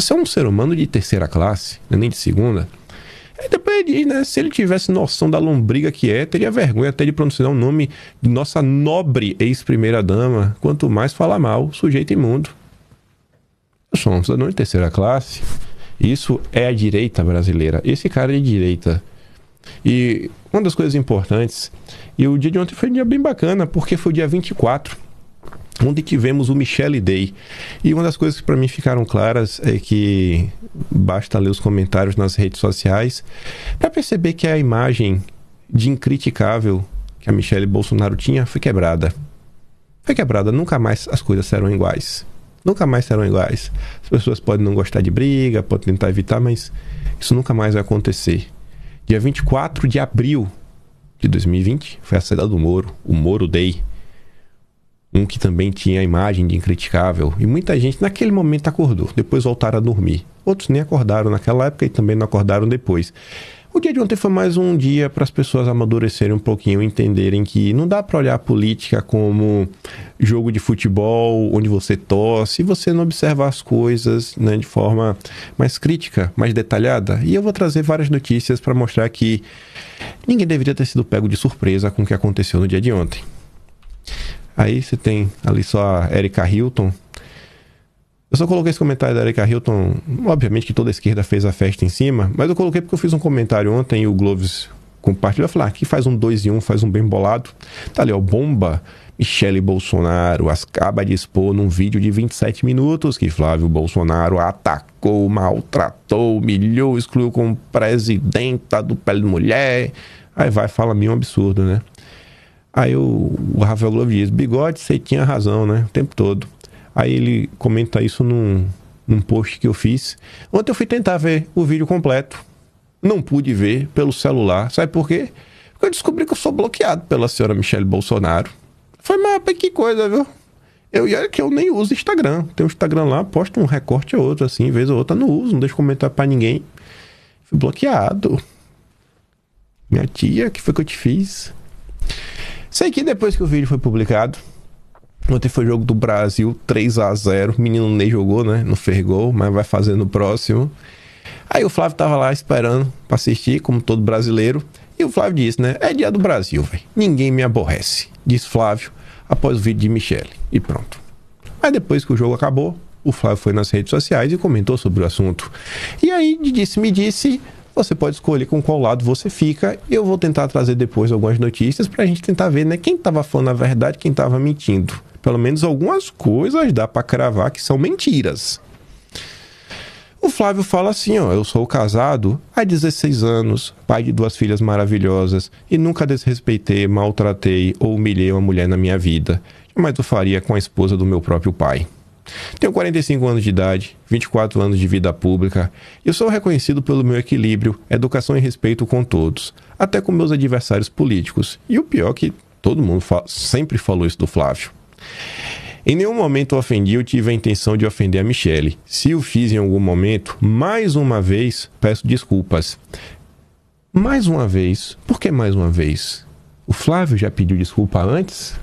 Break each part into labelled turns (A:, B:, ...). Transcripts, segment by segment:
A: você é um ser humano de terceira classe, não é nem de segunda. Aí depois ele diz, né? Se ele tivesse noção da lombriga que é, teria vergonha até de pronunciar o nome de nossa nobre ex-primeira-dama. Quanto mais falar mal, sujeito imundo. Eu sou um cidadão de terceira classe. Isso é a direita brasileira. Esse cara é de direita. E uma das coisas importantes, e o dia de ontem foi um dia bem bacana, porque foi o dia 24, onde tivemos o Michele Day. E uma das coisas que para mim ficaram claras é que basta ler os comentários nas redes sociais para perceber que a imagem de incriticável que a Michele Bolsonaro tinha foi quebrada. Foi quebrada. Nunca mais as coisas serão iguais. Nunca mais serão iguais. As pessoas podem não gostar de briga, podem tentar evitar, mas isso nunca mais vai acontecer. Dia 24 de abril de 2020 foi a saída do Moro, o Moro Day. Um que também tinha a imagem de incriticável. E muita gente naquele momento acordou, depois voltaram a dormir. Outros nem acordaram naquela época e também não acordaram depois. O dia de ontem foi mais um dia para as pessoas amadurecerem um pouquinho, entenderem que não dá para olhar a política como jogo de futebol, onde você torce, e você não observa as coisas, né, de forma mais crítica, mais detalhada. E eu vou trazer várias notícias para mostrar que ninguém deveria ter sido pego de surpresa com o que aconteceu no dia de ontem. Aí você tem ali só a Erika Hilton. Eu só coloquei esse comentário da Erika Hilton, obviamente que toda a esquerda fez a festa em cima, mas eu coloquei porque eu fiz um comentário ontem e o Gloves compartilhou, falar aqui faz um 2 em 1, faz um bem bolado. Tá ali, ó, bomba, Michele Bolsonaro acaba de expor num vídeo de 27 minutos que Flávio Bolsonaro atacou, maltratou, humilhou, excluiu como presidenta do Pele de Mulher. Aí vai, fala meio um absurdo, né? Aí o Rafael Globo diz, Bigode, você tinha razão, né? O tempo todo. Aí ele comenta isso num post que eu fiz. Ontem eu fui tentar ver o vídeo completo. Não pude ver pelo celular. Sabe por quê? Porque eu descobri que eu sou bloqueado pela senhora Michele Bolsonaro. Foi, mas que coisa, viu? Eu nem uso Instagram. Tem um Instagram lá, posto um recorte ou outro, assim, vez ou outra. Não uso, não deixo comentar pra ninguém. Fui bloqueado. Minha tia, que foi que eu te fiz? Sei que depois que o vídeo foi publicado, ontem foi jogo do Brasil, 3-0. O menino nem jogou, né? Não fez gol, mas vai fazer no próximo. Aí o Flávio tava lá esperando pra assistir, como todo brasileiro. E o Flávio disse, né? É dia do Brasil, velho. Ninguém me aborrece. Disse Flávio, após o vídeo de Michele. E pronto. Aí depois que o jogo acabou, o Flávio foi nas redes sociais e comentou sobre o assunto. E aí, me disse... Você pode escolher com qual lado você fica. Eu vou tentar trazer depois algumas notícias pra gente tentar ver, né, quem tava falando a verdade, quem tava mentindo. Pelo menos algumas coisas dá pra cravar que são mentiras. O Flávio fala assim, ó, eu sou casado há 16 anos, pai de 2 filhas maravilhosas e nunca desrespeitei, maltratei ou humilhei uma mulher na minha vida. Jamais eu faria com a esposa do meu próprio pai. Tenho 45 anos de idade, 24 anos de vida pública e eu sou reconhecido pelo meu equilíbrio, educação e respeito com todos, até com meus adversários políticos. E o pior é que todo mundo sempre falou isso do Flávio. Em nenhum momento eu ofendi ou tive a intenção de ofender a Michele. Se o fiz em algum momento, mais uma vez, peço desculpas. Mais uma vez? Por que mais uma vez? O Flávio já pediu desculpa antes?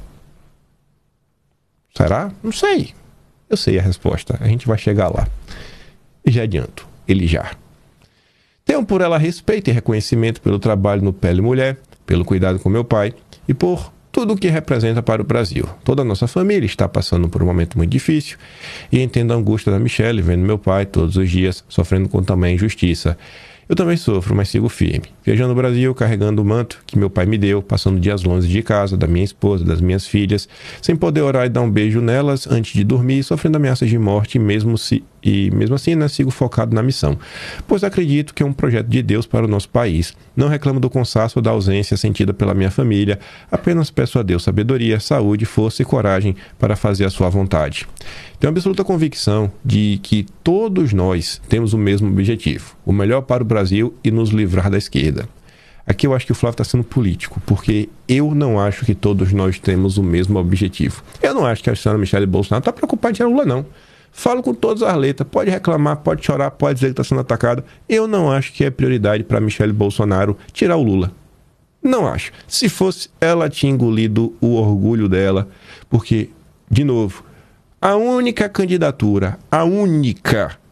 A: Será? Não sei. Eu sei a resposta, a gente vai chegar lá. E já adianto, ele já. Tenho por ela respeito e reconhecimento pelo trabalho no Pele Mulher, pelo cuidado com meu pai e por tudo o que representa para o Brasil. Toda a nossa família está passando por um momento muito difícil e entendo a angústia da Michele vendo meu pai todos os dias sofrendo com tamanha injustiça. Eu também sofro, mas sigo firme. Viajando no Brasil, carregando o manto que meu pai me deu, passando dias longe de casa, da minha esposa, das minhas filhas, sem poder orar e dar um beijo nelas antes de dormir, sofrendo ameaças de morte, mesmo assim, né, sigo focado na missão. Pois acredito que é um projeto de Deus para o nosso país. Não reclamo do cansaço ou da ausência sentida pela minha família, apenas peço a Deus sabedoria, saúde, força e coragem para fazer a sua vontade. Tenho absoluta convicção de que todos nós temos o mesmo objetivo, o melhor para o Brasil e nos livrar da esquerda. Aqui eu acho que o Flávio está sendo político, porque eu não acho que todos nós temos o mesmo objetivo. Eu não acho que a senhora Michele Bolsonaro está preocupada em tirar Lula, não. Falo com todas as letras, pode reclamar, pode chorar, pode dizer que está sendo atacado. Eu não acho que é prioridade para Michele Bolsonaro tirar o Lula. Não acho. Se fosse, ela tinha engolido o orgulho dela, porque, de novo, a única candidatura, a única